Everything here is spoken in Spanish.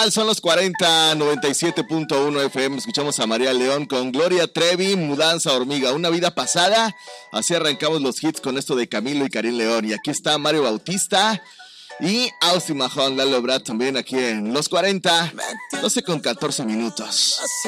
tal? Son los 40, 97.1 FM. Escuchamos a María León con Gloria Trevi, Mudanza Hormiga, una vida pasada. Así arrancamos los hits con esto de Camilo y Karim León. Y aquí está Mario Bautista y Austin Mahone, Lalo Brad también aquí en los 40, 12 con 14 minutos.